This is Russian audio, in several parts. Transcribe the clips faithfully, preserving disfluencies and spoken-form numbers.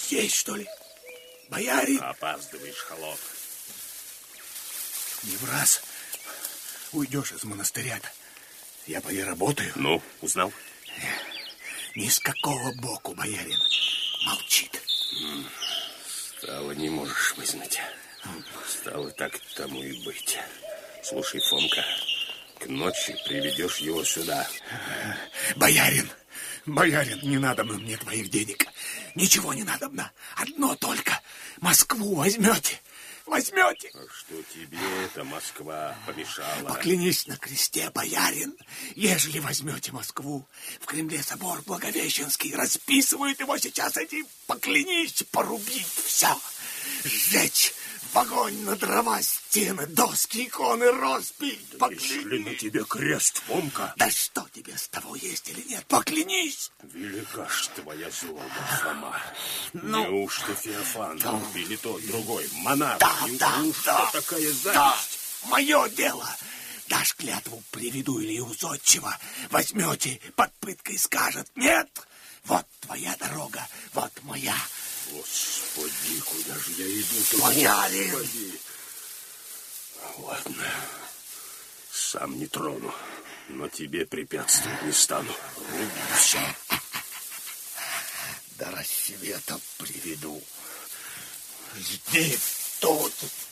Есть, что ли? Боярин? Опаздываешь, холоп. Не в раз уйдешь из монастыря-то. Я поработаю. Ну, узнал? Ни с какого боку, боярин. Молчит. Стало, не можешь вызнать. Стало, так тому и быть. Слушай, Фомка, к ночи приведешь его сюда. Боярин, боярин, не надо мне твоих денег. Ничего не надо мне. Одно только. Москву возьмете. Возьмете. А что тебе эта Москва помешала? Поклянись на кресте, боярин, ежели возьмете Москву, в Кремле собор Благовещенский, расписывают его сейчас эти, поклянись, порубить все, сжечь в огонь на дрова стены, доски, иконы, роспись, поклянись. Если на тебе крест, Фомка. Да что тебе с того есть или нет, поклянись. Велика ж твоя злоба, Фома. Ну, неужто Феофан да. или тот другой монах? Да, да, да, такая зависть? Да, мое дело. Дашь клятву, приведу Илью Зодчего, возьмете, под пыткой скажет нет. Вот твоя дорога, вот моя. Господи, куда же я иду? Боярин! Господи. Ладно, сам не трону, но тебе препятствовать не стану. Все. До рассвета приведу. Жди тут.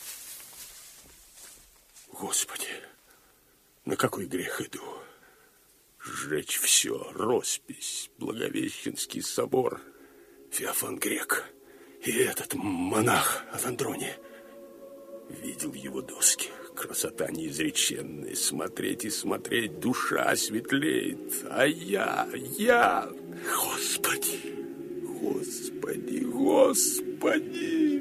Господи, на какой грех иду? Сжечь все, роспись, Благовещенский собор, Феофан Грек и этот монах от Андрония. Видел его доски, красота неизреченная, смотреть и смотреть, душа светлеет. А я, я, Господи, Господи, Господи!